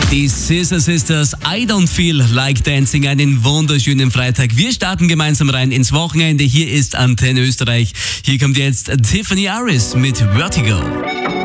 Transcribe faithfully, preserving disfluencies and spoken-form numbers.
Die Scissor Sisters, I Don't Feel Like Dancing, einen wunderschönen Freitag. Wir starten gemeinsam rein ins Wochenende. Hier ist Antenne Österreich. Hier kommt jetzt Tiffany Harris mit Vertigo.